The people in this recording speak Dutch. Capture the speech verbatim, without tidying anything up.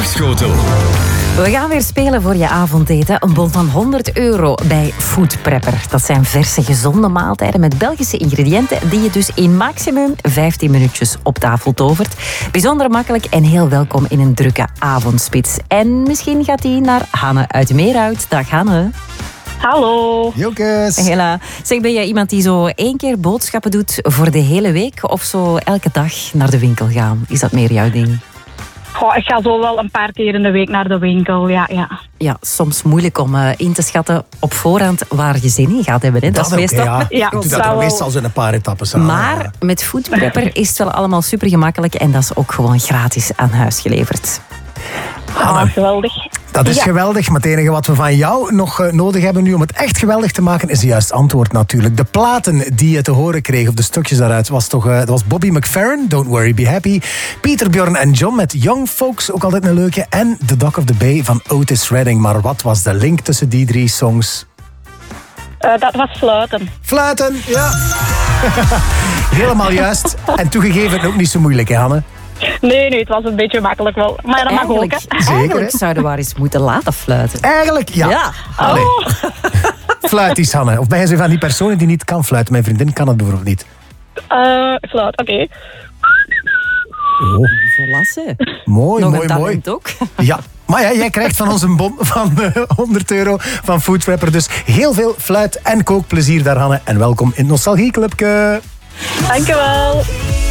Middagsschotel. We gaan weer spelen voor je avondeten. Een bon van honderd euro bij Food Prepper. Dat zijn verse, gezonde maaltijden met Belgische ingrediënten die je dus in maximum vijftien minuutjes op tafel tovert. Bijzonder makkelijk en heel welkom in een drukke avondspits. En misschien gaat die naar Hanne uit Meerhout. Dag Hanne. Hallo. Jokes. Hela. Zeg, ben jij iemand die zo één keer boodschappen doet voor de hele week? Of zo elke dag naar de winkel gaan? Is dat meer jouw ding? Goh, ik ga zo wel een paar keer in de week naar de winkel, ja. Ja, Ja, soms moeilijk om uh, in te schatten op voorhand waar je zin in gaat hebben. Hè? Dat, Dat is ook, meestal... ja. Ja, Ik doe dat dat er wel. meestal zo in een paar etappes aan. Maar met Food Prepper is het wel allemaal super gemakkelijk en dat is ook gewoon gratis aan huis geleverd. Ah, geweldig. Dat is Ja. geweldig, maar het enige wat we van jou nog uh, nodig hebben nu om het echt geweldig te maken, is het juiste antwoord natuurlijk. De platen die je te horen kreeg, of de stukjes daaruit, was toch, uh, dat was Bobby McFerrin, Don't Worry, Be Happy. Peter, Bjorn en John met Young Folks, ook altijd een leuke. En The Dock of the Bay van Otis Redding. Maar wat was de link tussen die drie songs? Uh, dat was fluiten. Fluiten, ja. Helemaal juist. En toegegeven ook niet zo moeilijk, hè Hanne? Nee, nee, het was een beetje makkelijk wel. Maar dat mag ook, Eigenlijk, hè. Zeker, eigenlijk hè? zouden we maar eens moeten laten fluiten. Eigenlijk, ja. Ja. Allee. Oh, Fluit eens, Hanne. Of ben je zo van die personen die niet kan fluiten? Mijn vriendin kan het bijvoorbeeld niet. uh, fluit, oké. Oh, Volassen. mooi, Nog mooi, een mooi. talent ook. Ja, maar ja, jij krijgt van ons een bon van uh, honderd euro van Food Prepper. Dus heel veel fluit- en kookplezier daar, Hanne. En welkom in het Nostalgieclubje. Dankjewel.